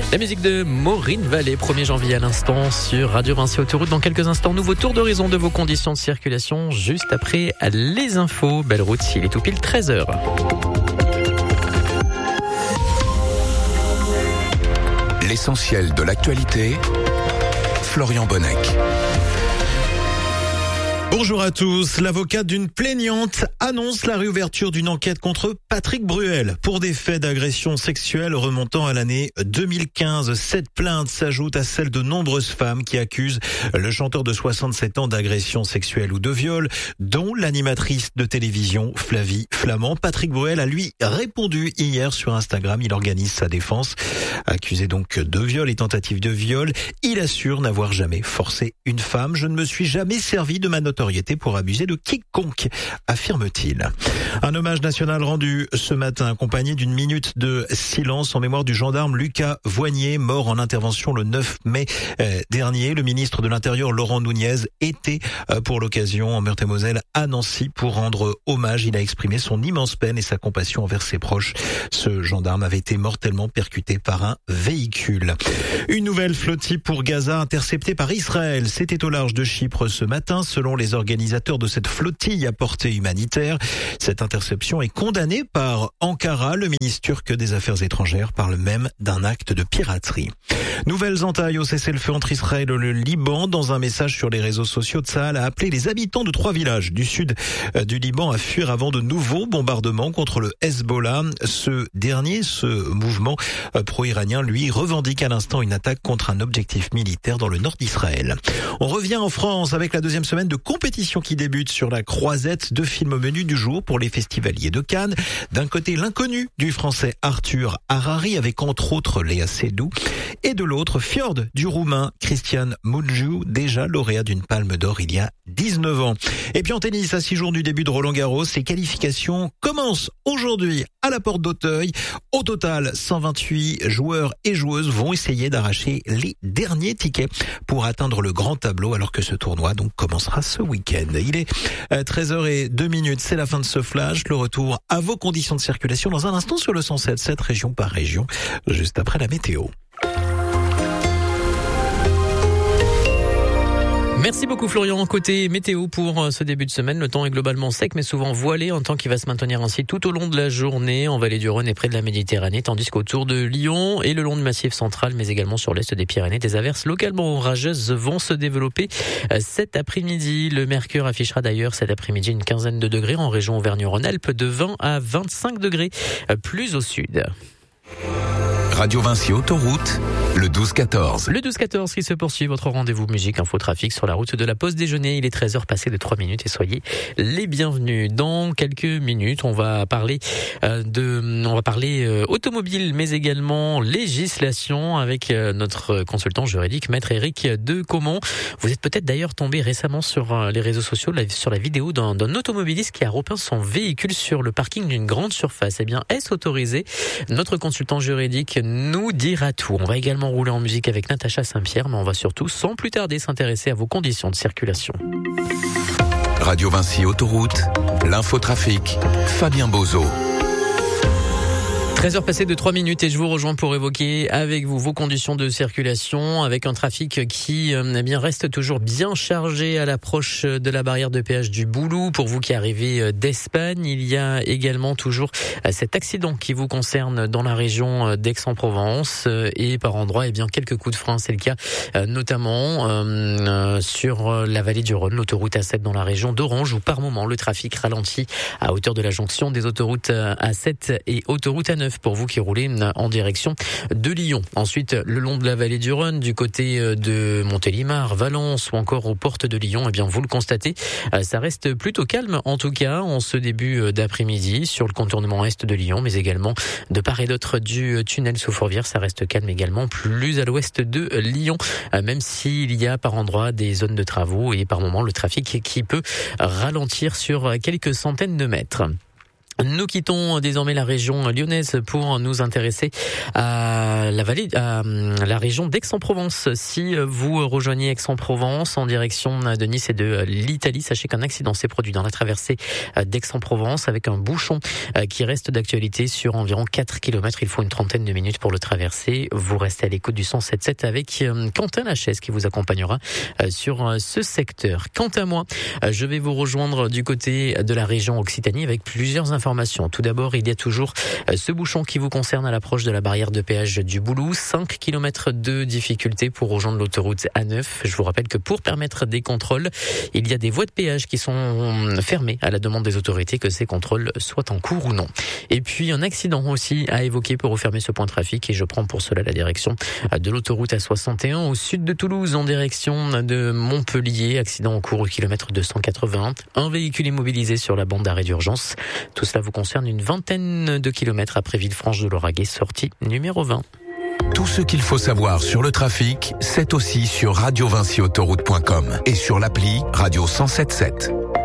La musique de Maureen Vallée, 1er janvier à l'instant sur Radio Vinci Autoroute. Dans quelques instants, nouveau tour d'horizon de vos conditions de circulation juste après les infos. Belle route, il est tout pile 13h. L'essentiel de l'actualité, Florian Bonnec. Bonjour à tous. L'avocat d'une plaignante annonce la réouverture d'une enquête contre Patrick Bruel pour des faits d'agression sexuelle remontant à l'année 2015. Cette plainte s'ajoute à celle de nombreuses femmes qui accusent le chanteur de 67 ans d'agression sexuelle ou de viol, dont l'animatrice de télévision Flavie Flament. Patrick Bruel a lui répondu hier sur Instagram. Il organise sa défense. Accusé donc de viol et tentative de viol, il assure n'avoir jamais forcé une femme. Je ne me suis jamais servi de ma notoriété pour abuser de quiconque, affirme-t-il. Un hommage national rendu ce matin accompagné d'une minute de silence en mémoire du gendarme Lucas Voignier, mort en intervention le 9 mai dernier. Le ministre de l'Intérieur Laurent Nunez était pour l'occasion en Meurthe-et-Moselle à Nancy pour rendre hommage. Il a exprimé son immense peine et sa compassion envers ses proches. Ce gendarme avait été mortellement percuté par un véhicule. Une nouvelle flottille pour Gaza interceptée par Israël. C'était au large de Chypre ce matin, selon les organisateurs de cette flottille à portée humanitaire. Cette interception est condamnée par Ankara. Le ministre turc des Affaires étrangères parle même d'un acte de piraterie. Nouvelles entailles au cessez-le-feu entre Israël et le Liban. Dans un message sur les réseaux sociaux, Tsahal a appelé les habitants de 3 villages du sud du Liban à fuir avant de nouveaux bombardements contre le Hezbollah. Ce mouvement pro-iranien, lui, revendique à l'instant une attaque contre un objectif militaire dans le nord d'Israël. On revient en France avec la deuxième semaine de compétition qui débute sur la croisette. 2 films au menu du jour pour les festivaliers de Cannes. D'un côté, l'inconnu du français Arthur Harari avec entre autres Léa Seydoux. Et de l'autre, Fjord du roumain Cristian Mungiu, déjà lauréat d'une palme d'or il y a 19 ans. Et puis en tennis, à 6 jours du début de Roland-Garros, ces qualifications commencent aujourd'hui à la porte d'Auteuil. Au total, 128 joueurs et joueuses vont essayer d'arracher les derniers tickets pour atteindre le grand tableau alors que ce tournoi donc commencera ce week-end. Il est 13h02, c'est la fin de ce flash. Le retour à vos conditions de circulation dans un instant sur le 107.7 région par région, juste après la météo. Merci beaucoup Florian. Côté météo pour ce début de semaine, le temps est globalement sec mais souvent voilé, un temps qui va se maintenir ainsi tout au long de la journée en vallée du Rhône et près de la Méditerranée, tandis qu'autour de Lyon et le long du massif central mais également sur l'est des Pyrénées, des averses localement orageuses vont se développer cet après-midi. Le mercure affichera d'ailleurs cet après-midi une quinzaine de degrés en région Auvergne-Rhône-Alpes, de 20 à 25 degrés plus au sud. Radio Vinci Autoroute, le 12-14. Le 12-14 qui se poursuit, votre rendez-vous musique infotrafic sur la route de la pause déjeuner. Il est 13h passé de 3 minutes et soyez les bienvenus. Dans quelques minutes, on va parler automobile mais également législation avec notre consultant juridique, maître Éric Decomont. Vous êtes peut-être d'ailleurs tombé récemment sur les réseaux sociaux sur la vidéo d'un automobiliste qui a repeint son véhicule sur le parking d'une grande surface. Eh bien, est-ce autorisé? Notre consultant juridique nous dira tout. On va également rouler en musique avec Natacha Saint-Pierre, mais on va surtout, sans plus tarder, s'intéresser à vos conditions de circulation. Radio Vinci Autoroute, l'infotrafic, Fabien Bozo. 13h passées de 3 minutes et je vous rejoins pour évoquer avec vous vos conditions de circulation avec un trafic qui reste toujours bien chargé à l'approche de la barrière de péage du Boulou. Pour vous qui arrivez d'Espagne, il y a également toujours cet accident qui vous concerne dans la région d'Aix-en-Provence et par endroits quelques coups de frein. C'est le cas notamment sur la vallée du Rhône, l'autoroute A7 dans la région d'Orange où par moment le trafic ralentit à hauteur de la jonction des autoroutes A7 et autoroute A9. Pour vous qui roulez en direction de Lyon. Ensuite, le long de la vallée du Rhône, du côté de Montélimar, Valence ou encore aux portes de Lyon, vous le constatez, ça reste plutôt calme en tout cas en ce début d'après-midi sur le contournement est de Lyon, mais également de part et d'autre du tunnel sous Fourvière, ça reste calme également plus à l'ouest de Lyon, même s'il y a par endroits des zones de travaux et par moments le trafic qui peut ralentir sur quelques centaines de mètres. Nous quittons désormais la région lyonnaise pour nous intéresser à la région d'Aix-en-Provence. Si vous rejoignez Aix-en-Provence en direction de Nice et de l'Italie, sachez qu'un accident s'est produit dans la traversée d'Aix-en-Provence avec un bouchon qui reste d'actualité sur environ 4 km. Il faut une trentaine de minutes pour le traverser. Vous restez à l'écoute du 107.7 avec Quentin Lachaise qui vous accompagnera sur ce secteur. Quant à moi, je vais vous rejoindre du côté de la région Occitanie avec plusieurs informations. Tout d'abord, il y a toujours ce bouchon qui vous concerne à l'approche de la barrière de péage du Boulou. 5 km de difficulté pour rejoindre l'autoroute A9. Je vous rappelle que pour permettre des contrôles, il y a des voies de péage qui sont fermées à la demande des autorités, que ces contrôles soient en cours ou non. Et puis un accident aussi à évoquer pour refermer ce point de trafic, et je prends pour cela la direction de l'autoroute A61 au sud de Toulouse en direction de Montpellier. Accident en cours au kilomètre 281. Un véhicule immobilisé sur la bande d'arrêt d'urgence. Tout cela vous concerne une vingtaine de kilomètres après Villefranche-de-Lauragais, sortie numéro 20. Tout ce qu'il faut savoir sur le trafic, c'est aussi sur radiovinciautoroute.com et sur l'appli Radio 107.7.